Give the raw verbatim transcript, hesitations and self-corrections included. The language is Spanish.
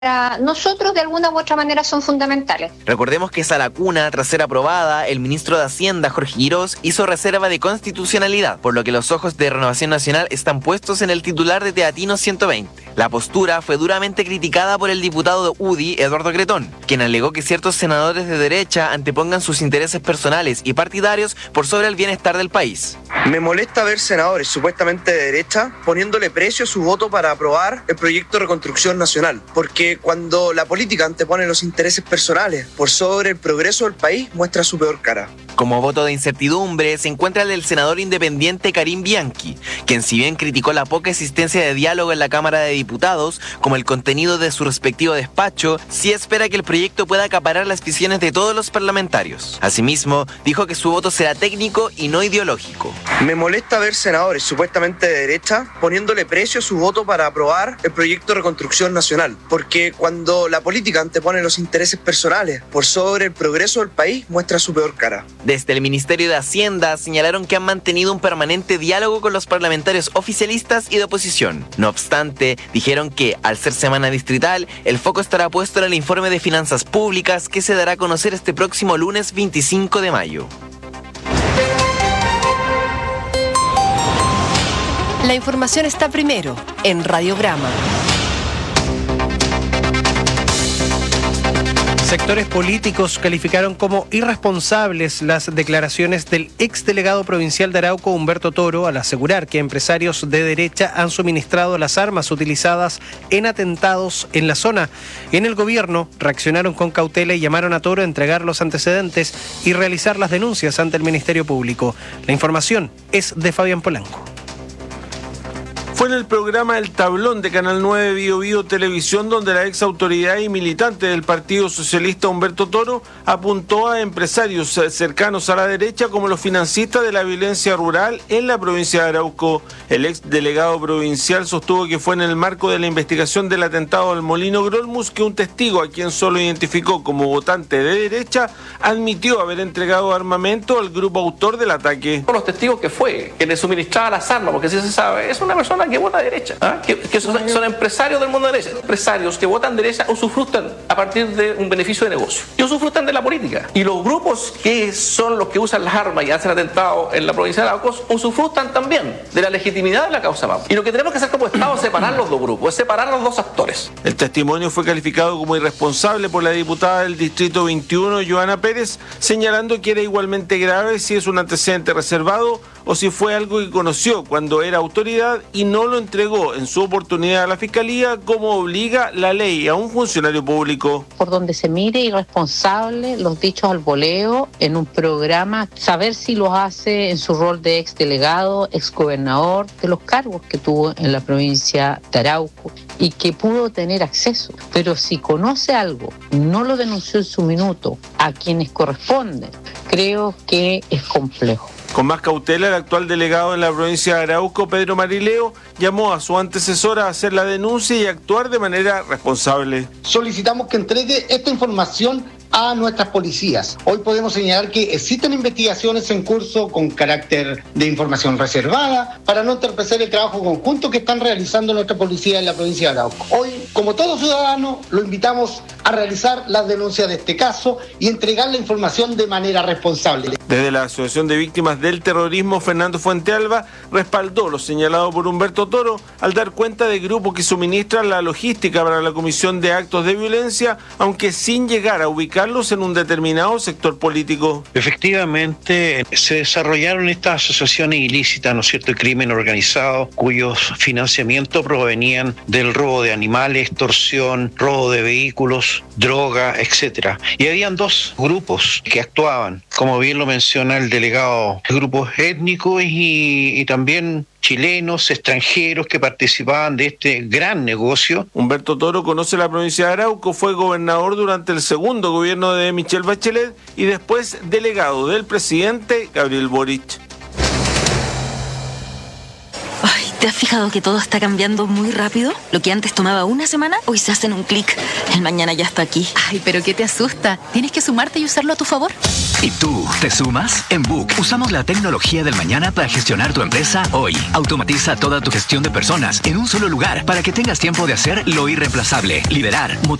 para nosotros de alguna u otra manera son fundamentales. Recordemos que esa lacuna, tras ser aprobada, el ministro de Hacienda, Jorge Girós, hizo reserva de constitucionalidad, por lo que los ojos de Renovación Nacional están puestos en el titular de Teatinos ciento veinte. La postura fue duramente criticada por el diputado de U D I, Eduardo Cretón, quien alegó que ciertos senadores de derecha antepongan sus intereses personales y partidarios por sobre el bienestar del país. Me molesta ver senadores supuestamente de derecha poniéndole precio a su voto para aprobar el proyecto de reconstrucción nacional, porque cuando la política antepone los intereses personales por sobre el progreso del país, muestra su peor cara. Como voto de incertidumbre se encuentra el del senador independiente Karim Bianchi, quien si bien criticó la poca existencia de diálogo en la Cámara de Diputados, como el contenido de su respectivo despacho, sí espera que el proyecto pueda acaparar las visiones de todos los parlamentarios. Asimismo, dijo que su voto será técnico y no ideológico. Me molesta ver senadores supuestamente de derecha poniéndole precio a su voto para aprobar el proyecto de reconstrucción nacional, porque cuando la política antepone los intereses personales por sobre el progreso del país, muestra su peor cara. Desde el Ministerio de Hacienda señalaron que han mantenido un permanente diálogo con los parlamentarios oficialistas y de oposición. No obstante, dijeron que, al ser semana distrital, el foco estará puesto en el informe de finanzas públicas que se dará a conocer este próximo lunes veinticinco de mayo. La información está primero en Radiograma. Sectores políticos calificaron como irresponsables las declaraciones del exdelegado provincial de Arauco, Humberto Toro, al asegurar que empresarios de derecha han suministrado las armas utilizadas en atentados en la zona. En el gobierno reaccionaron con cautela y llamaron a Toro a entregar los antecedentes y realizar las denuncias ante el Ministerio Público. La información es de Fabián Polanco. Fue en el programa El Tablón de Canal nueve Bio Bio Televisión donde la ex autoridad y militante del Partido Socialista Humberto Toro apuntó a empresarios cercanos a la derecha como los financistas de la violencia rural en la provincia de Arauco. El ex delegado provincial sostuvo que fue en el marco de la investigación del atentado al Molino Grolmus que un testigo, a quien solo identificó como votante de derecha, admitió haber entregado armamento al grupo autor del ataque. Los testigos que fue, que le suministraba las armas, porque si se sabe, es una persona que vota derecha, ¿ah? que, que son, son empresarios del mundo de derecha, empresarios que votan derecha usufructan a partir de un beneficio de negocio y usufructan de la política. Y los grupos que son los que usan las armas y hacen atentados en la provincia de Arauco usufructan también de la legitimidad de la causa P A M. Y lo que tenemos que hacer como Estado es separar los dos grupos, es separar los dos actores. El testimonio fue calificado como irresponsable por la diputada del Distrito veintiuno, Joana Pérez, señalando que era igualmente grave si es un antecedente reservado o si fue algo que conoció cuando era autoridad y no lo entregó en su oportunidad a la Fiscalía como obliga la ley a un funcionario público. Por donde se mire irresponsable los dichos al voleo en un programa, saber si los hace en su rol de ex delegado, ex gobernador, de los cargos que tuvo en la provincia de Arauco y que pudo tener acceso. Pero si conoce algo, no lo denunció en su minuto a quienes corresponden, creo que es complejo. Con más cautela, el actual delegado en la provincia de Arauco, Pedro Marileo, llamó a su antecesora a hacer la denuncia y actuar de manera responsable. Solicitamos que entregue esta información a nuestras policías. Hoy podemos señalar que existen investigaciones en curso con carácter de información reservada para no entorpecer el trabajo conjunto que están realizando nuestra policía en la provincia de Arauco. Hoy, como todo ciudadano, lo invitamos a realizar las denuncias de este caso y entregar la información de manera responsable. Desde la Asociación de Víctimas del Terrorismo, Fernando Fuentealba respaldó lo señalado por Humberto Toro al dar cuenta de grupos que suministran la logística para la comisión de actos de violencia, aunque sin llegar a ubicar en un determinado sector político. Efectivamente, se desarrollaron estas asociaciones ilícitas, ¿no es cierto?, de crimen organizado, cuyos financiamientos provenían del robo de animales, extorsión, robo de vehículos, droga, etcétera. Y habían dos grupos que actuaban, como bien lo menciona el delegado, grupos étnicos y, y también chilenos, extranjeros que participaban de este gran negocio. Humberto Toro conoce la provincia de Arauco, fue gobernador durante el segundo gobierno de Michelle Bachelet y después delegado del presidente Gabriel Boric. Ay, ¿Te has fijado que todo está cambiando muy rápido? Lo que antes tomaba una semana, hoy se hace en un clic. El mañana ya está aquí. Ay, pero ¿qué te asusta? Tienes que sumarte y usarlo a tu favor. ¿Y tú, te sumas? En Book usamos la tecnología del mañana para gestionar tu empresa hoy. Automatiza toda tu gestión de personas en un solo lugar para que tengas tiempo de hacer lo irreemplazable, liderar,